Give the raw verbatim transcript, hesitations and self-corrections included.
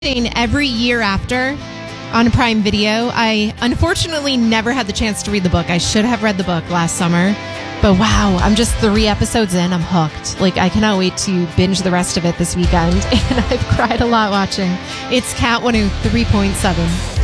Every year after on Prime Video. I unfortunately never had the chance to read the book. I should have read the book last summer. But wow, I'm just three episodes in. I'm hooked. Like, I cannot wait to binge the rest of it this weekend. And I've cried a lot watching. It's Cat one oh three point seven.